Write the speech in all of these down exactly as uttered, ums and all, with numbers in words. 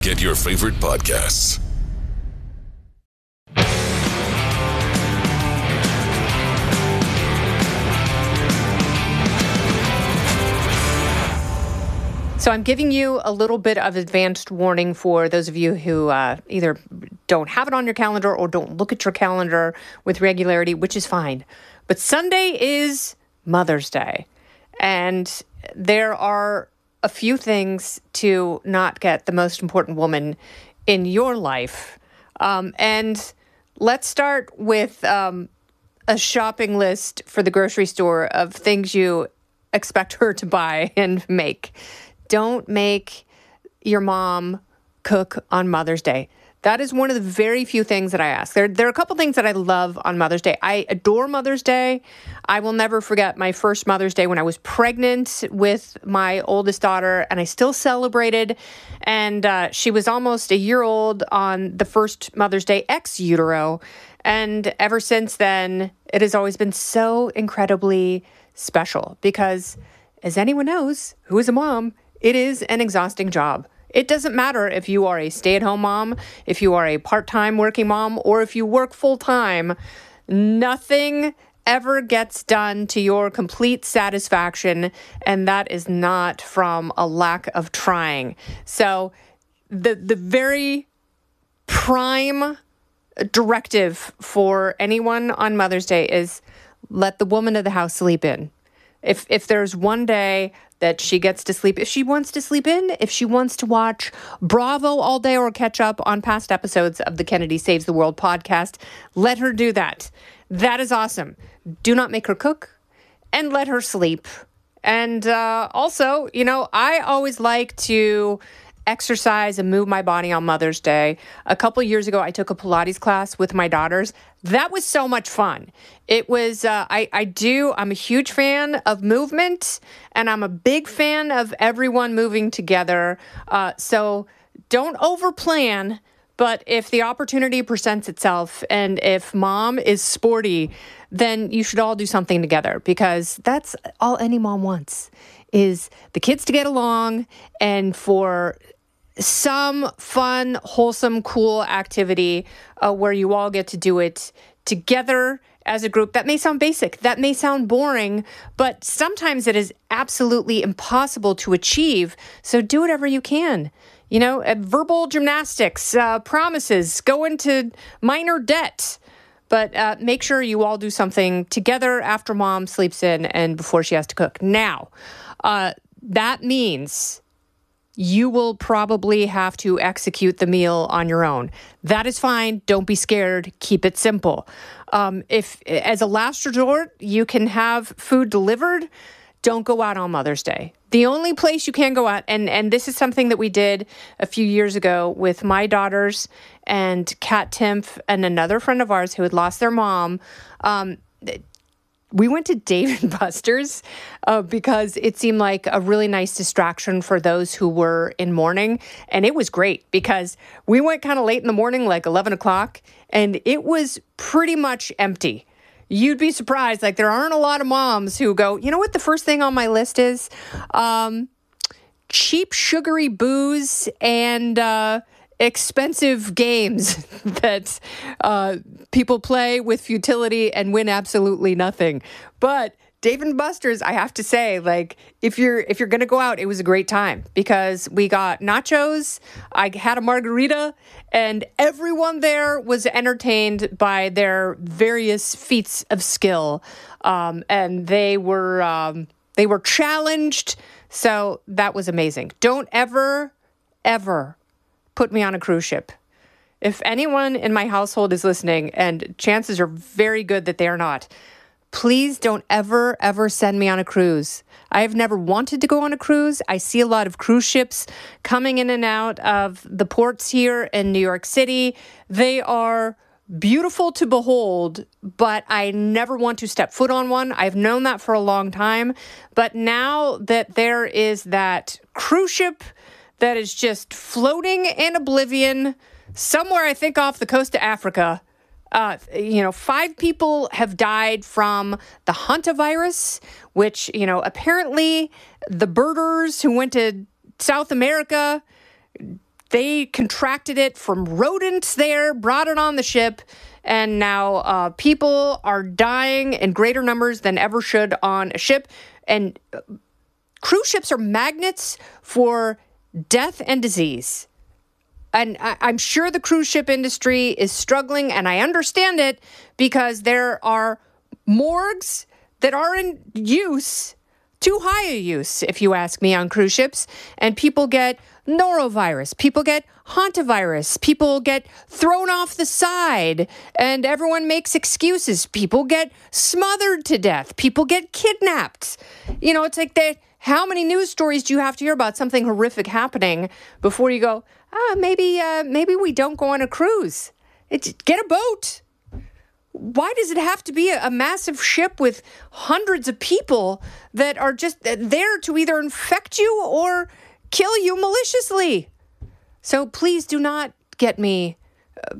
Get your favorite podcasts. So I'm giving you a little bit of advanced warning for those of you who uh, either don't have it on your calendar or don't look at your calendar with regularity, which is fine. But Sunday is Mother's Day. And there are a few things to not get the most important woman in your life. Um, and let's start with um, a shopping list for the grocery store of things you expect her to buy and make. Don't make your mom cook on Mother's Day. That is one of the very few things that I ask. There, there are a couple things that I love on Mother's Day. I adore Mother's Day. I will never forget my first Mother's Day when I was pregnant with my oldest daughter, and I still celebrated. And uh, she was almost a year old on the first Mother's Day ex utero. And ever since then, it has always been so incredibly special because, as anyone knows who is a mom, it is an exhausting job. It doesn't matter if you are a stay-at-home mom, if you are a part-time working mom, or if you work full-time. Nothing ever gets done to your complete satisfaction, and that is not from a lack of trying. So the the very prime directive for anyone on Mother's Day is let the woman of the house sleep in. If if there's one day that she gets to sleep, if she wants to sleep in, if she wants to watch Bravo all day or catch up on past episodes of the Kennedy Saves the World podcast, let her do that. That is awesome. Do not make her cook and let her sleep. And uh, also, you know, I always like to exercise and move my body on Mother's Day. A couple years ago, I took a Pilates class with my daughters. That was so much fun. It was, uh, I, I do, I'm a huge fan of movement, and I'm a big fan of everyone moving together. Uh, so don't overplan, but if the opportunity presents itself, and if mom is sporty, then you should all do something together, because that's all any mom wants, is the kids to get along and for some fun, wholesome, cool activity uh, where you all get to do it together as a group. That may sound basic. That may sound boring, but sometimes it is absolutely impossible to achieve. So do whatever you can. You know, uh, verbal gymnastics, uh, promises, go into minor debt. But uh, make sure you all do something together after mom sleeps in and before she has to cook. Now, uh, that means you will probably have to execute the meal on your own. That is fine. Don't be scared. Keep it simple. Um, if, as a last resort, you can have food delivered, don't go out on Mother's Day. The only place you can go out, and, and this is something that we did a few years ago with my daughters and Kat Timpf and another friend of ours who had lost their mom. Um, we went to Dave and Buster's uh, because it seemed like a really nice distraction for those who were in mourning. And it was great because we went kind of late in the morning, like eleven o'clock, and it was pretty much empty. You'd be surprised. Like, there aren't a lot of moms who go, you know what the first thing on my list is? Um, cheap, sugary booze and uh, expensive games that uh, people play with futility and win absolutely nothing. But Dave and Buster's, I have to say, like, if you're if you're gonna go out, it was a great time because we got nachos, I had a margarita, and everyone there was entertained by their various feats of skill, um, and they were um, they were challenged. So that was amazing. Don't ever, ever put me on a cruise ship. If anyone in my household is listening, and chances are very good that they are not, please don't ever, ever send me on a cruise. I have never wanted to go on a cruise. I see a lot of cruise ships coming in and out of the ports here in New York City. They are beautiful to behold, but I never want to step foot on one. I've known that for a long time. But now that there is that cruise ship that is just floating in oblivion somewhere, I think, off the coast of Africa, Uh, you know, five people have died from the hantavirus, which, you know, apparently the birders who went to South America they contracted it from rodents there, brought it on the ship, and now uh, people are dying in greater numbers than ever should on a ship. And uh, cruise ships are magnets for death and disease. And I, I'm sure the cruise ship industry is struggling, and I understand it because there are morgues that are in use, too high a use, if you ask me, on cruise ships. And people get norovirus, people get hantavirus, people get thrown off the side, and everyone makes excuses. People get smothered to death. People get kidnapped. You know, it's like that. How many news stories do you have to hear about something horrific happening before you go, ah, maybe, uh, maybe we don't go on a cruise? It's, get a boat. Why does it have to be a, a massive ship with hundreds of people that are just there to either infect you or kill you maliciously? So please do not get me uh,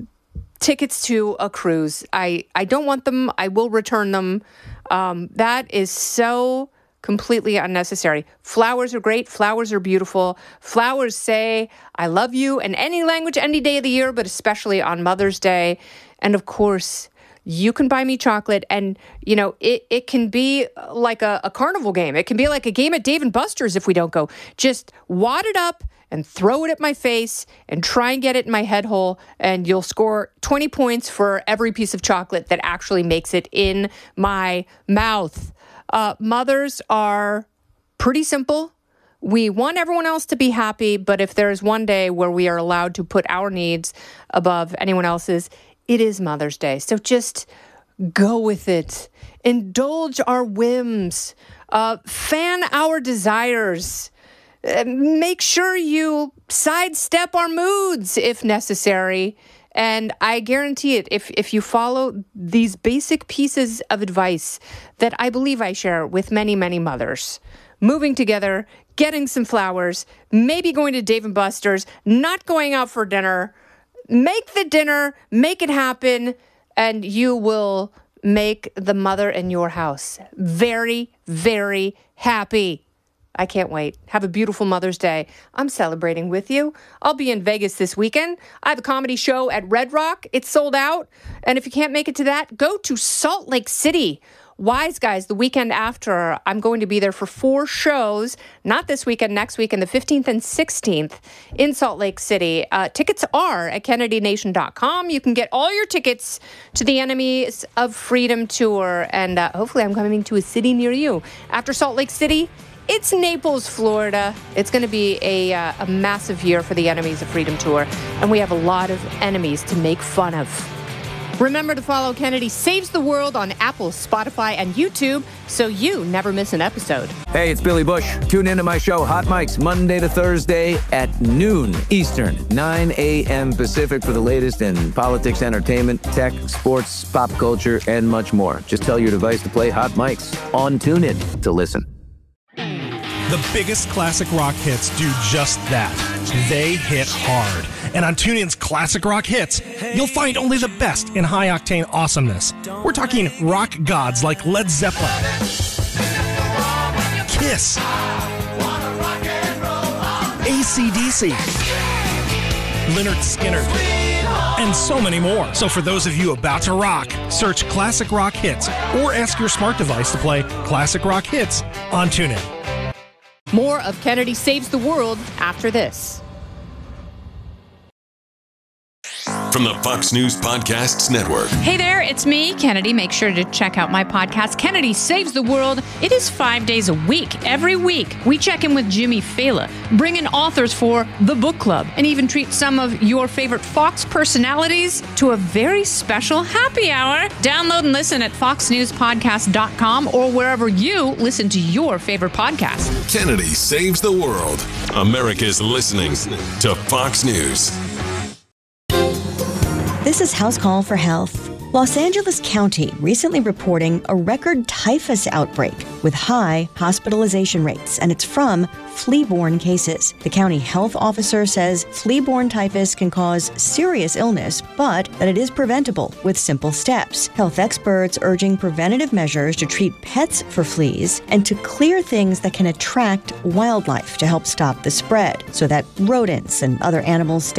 tickets to a cruise. I, I don't want them. I will return them. Um, that is so completely unnecessary. Flowers are great. Flowers are beautiful. Flowers say, I love you in any language, any day of the year, but especially on Mother's Day. And of course, you can buy me chocolate, and, you know, it, it can be like a, a carnival game. It can be like a game at Dave and Buster's if we don't go. Just wad it up and throw it at my face and try and get it in my head hole, and you'll score twenty points for every piece of chocolate that actually makes it in my mouth. Uh, mothers are pretty simple. We want everyone else to be happy, but if there's one day where we are allowed to put our needs above anyone else's, it is Mother's Day. So just go with it. Indulge our whims. Uh, fan our desires. Uh, make sure you sidestep our moods if necessary. And I guarantee it, if, if you follow these basic pieces of advice that I believe I share with many, many mothers, moving together, getting some flowers, maybe going to Dave and Buster's, not going out for dinner, make the dinner, make it happen, and you will make the mother in your house very, very happy. I can't wait. Have a beautiful Mother's Day. I'm celebrating with you. I'll be in Vegas this weekend. I have a comedy show at Red Rock. It's sold out. And if you can't make it to that, go to Salt Lake City. Wise Guys, the weekend after, I'm going to be there for four shows, not this weekend, next weekend, the fifteenth and sixteenth in Salt Lake City. Uh, tickets are at Kennedy Nation dot com. You can get all your tickets to the Enemies of Freedom tour, and uh, hopefully I'm coming to a city near you. After Salt Lake City, it's Naples, Florida. It's going to be a, uh, a massive year for the Enemies of Freedom tour, and we have a lot of enemies to make fun of. Remember to follow Kennedy Saves the World on Apple, Spotify, and YouTube so you never miss an episode. Hey, it's Billy Bush. Tune into my show, Hot Mics, Monday to Thursday at noon Eastern, nine a.m. Pacific for the latest in politics, entertainment, tech, sports, pop culture, and much more. Just tell your device to play Hot Mics on TuneIn to listen. The biggest classic rock hits do just that. They hit hard. And on TuneIn's Classic Rock Hits, you'll find only the best in high-octane awesomeness. We're talking rock gods like Led Zeppelin, Kiss, A C D C, Lynyrd Skynyrd, and so many more. So for those of you about to rock, search Classic Rock Hits or ask your smart device to play Classic Rock Hits on TuneIn. More of Kennedy Saves the World after this. From the Fox News Podcasts Network. Hey there, it's me, Kennedy. Make sure to check out my podcast, Kennedy Saves the World. It is five days a week. Every week, we check in with Jimmy Fallon, bring in authors for the book club, and even treat some of your favorite Fox personalities to a very special happy hour. Download and listen at fox news podcast dot com or wherever you listen to your favorite podcast. Kennedy Saves the World. America's listening to Fox News. This is House Call for Health. Los Angeles County recently reporting a record typhus outbreak with high hospitalization rates, and it's from flea-borne cases. The county health officer says flea-borne typhus can cause serious illness, but that it is preventable with simple steps. Health experts urging preventative measures to treat pets for fleas and to clear things that can attract wildlife to help stop the spread so that rodents and other animals stay